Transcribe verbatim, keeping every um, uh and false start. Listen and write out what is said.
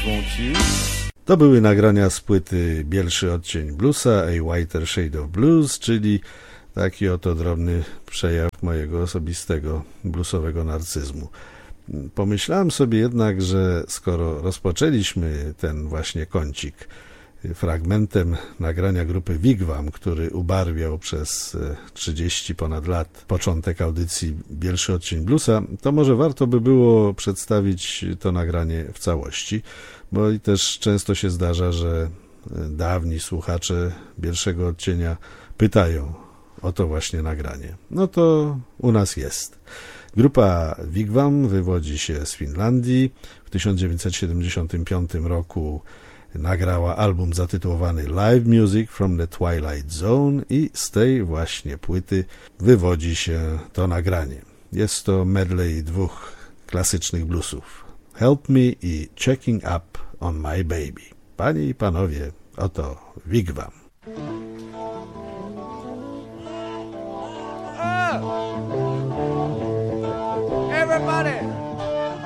won't you? To były nagrania z płyty Bielszy odcień bluesa, A Whiter Shade of Blues, czyli taki oto drobny przejaw mojego osobistego bluesowego narcyzmu. Pomyślałem sobie jednak, że skoro rozpoczęliśmy ten właśnie kącik fragmentem nagrania grupy Wigwam, który ubarwiał przez trzydzieści ponad lat początek audycji Bielszy odcień bluesa, to może warto by było przedstawić to nagranie w całości, bo i też często się zdarza, że dawni słuchacze Bielszego odcienia pytają o to właśnie nagranie. No to u nas jest. Grupa Wigwam wywodzi się z Finlandii. W tysiąc dziewięćset siedemdziesiątym piątym roku nagrała album zatytułowany Live Music from the Twilight Zone i z tej właśnie płyty wywodzi się to nagranie. Jest to medley dwóch klasycznych bluesów, Help Me i Checking Up on My Baby. Panie i panowie, oto Wigwam. Oh! Everybody!